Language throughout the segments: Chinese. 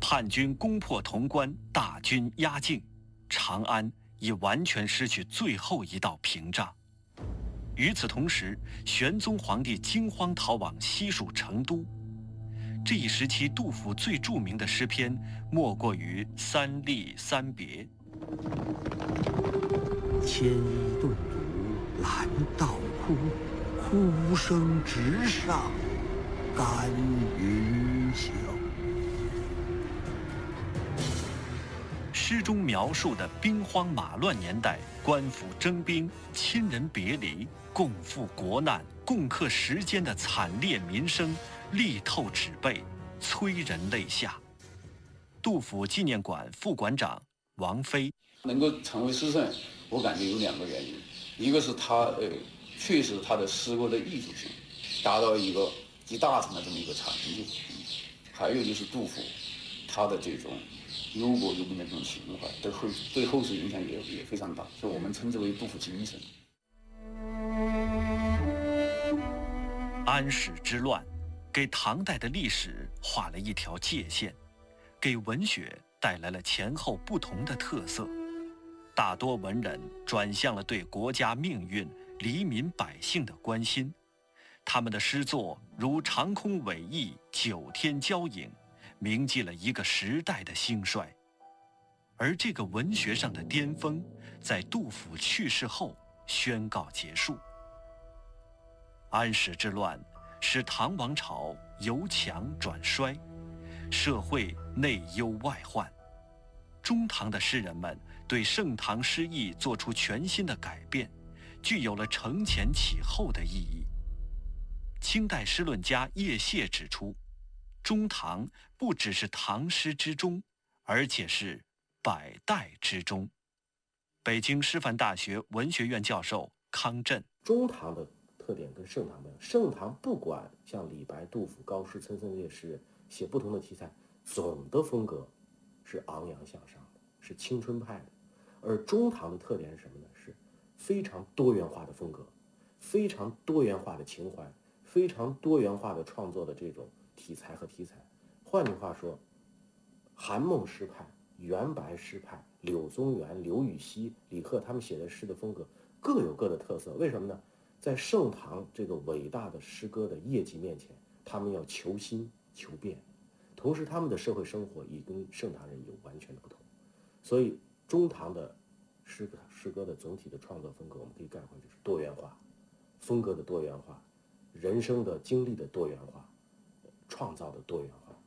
汉军攻破潼关，大军压境，长安已完全失去最后一道屏障。与此同时，玄宗皇帝惊慌逃往西蜀成都。这一时期，杜甫最著名的诗篇莫过于《三吏三别》。 牵衣顿足拦道哭，哭声直上干云霄。 诗中描述的兵荒马乱年代，官府征兵、亲人别离、共赴国难、共克时艰的惨烈民生，力透纸背，催人泪下。杜甫纪念馆副馆长王飞能够成为诗圣，我感觉有2个原因，一个是他确实他的诗歌的艺术性达到一个集大成的这么一个成就，还有就是杜甫他的这种忧国忧民的这种情怀，对后世影响也非常大，所以我们称之为杜甫精神。 安史之乱给唐代的历史画了一条界限，给文学带来了前后不同的特色。大多文人转向了对国家命运、黎民百姓的关心，他们的诗作如长空伟异，九天交影，铭记了一个时代的兴衰。而这个文学上的巅峰，在杜甫去世后宣告结束。安史之乱使唐王朝由强转衰，社会内忧外患。中唐的诗人们对盛唐诗意做出全新的改变，具有了承前启后的意义。清代诗论家叶谢指出，中唐不只是唐诗之中，而且是百代之中。北京师范大学文学院教授康震： 中唐的特点跟盛唐不一样，盛唐不管像李白、杜甫、高适、岑参这些诗人写不同的题材，总的风格是昂扬向上的，是青春派的。而中唐的特点是什么呢？是非常多元化的风格，非常多元化的情怀，非常多元化的创作的这种题材和题材。换句话说，韩孟诗派、元白诗派、柳宗元、刘禹锡、李贺他们写的诗的风格各有各的特色。为什么呢？在盛唐这个伟大的诗歌的业绩面前，他们要求新求变，同时他们的社会生活也跟盛唐人有完全的不同。所以中唐的诗歌的总体的创作风格，我们可以概括就是多元化，风格的多元化，人生的经历的多元化，创造的多元化。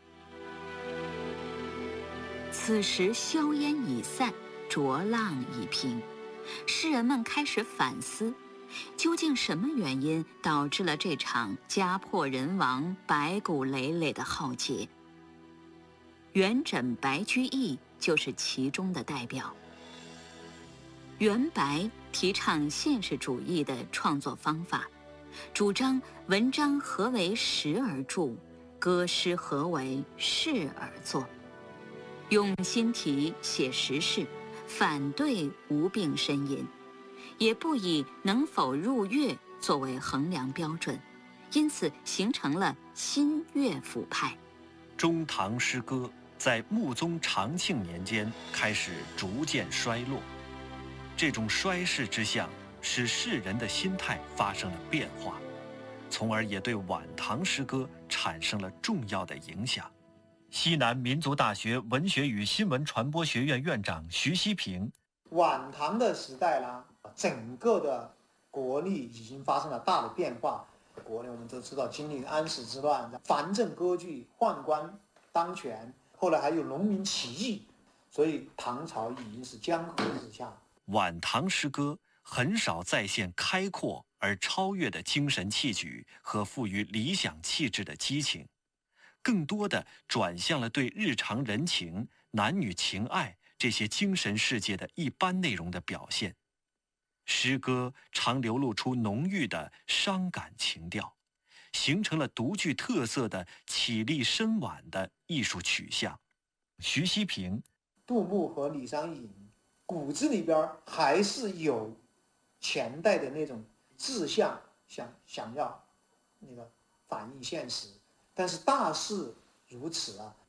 此时硝烟已散，浊浪已平，诗人们开始反思，究竟什么原因导致了这场家破人亡、白骨累累的浩劫？元稹、白居易就是其中的代表。元白提倡现实主义的创作方法，主张文章何为实而著，歌诗何为事而作，用新题写实事，反对无病呻吟，也不以能否入乐作为衡量标准，因此形成了新乐府派。 中唐诗歌在穆宗长庆年间开始逐渐衰落，这种衰势之象使世人的心态发生了变化，从而也对晚唐诗歌产生了重要的影响。西南民族大学文学与新闻传播学院院长徐希平： 晚唐的时代啦，整个的国力已经发生了大的变化。国内我们都知道经历安史之乱，藩镇割据，宦官当权，后来还有农民起义，所以唐朝已经是江河日下。 晚唐诗歌很少再现开阔而超越的精神气举和富于理想气质的激情，更多的转向了对日常人情、男女情爱这些精神世界的一般内容的表现。诗歌常流露出浓郁的伤感情调，形成了独具特色的绮丽深婉的艺术取向。徐希平： 杜牧和李商隐骨子里边还是有前代的那种志向，想要那个反映现实，但是大势如此啊，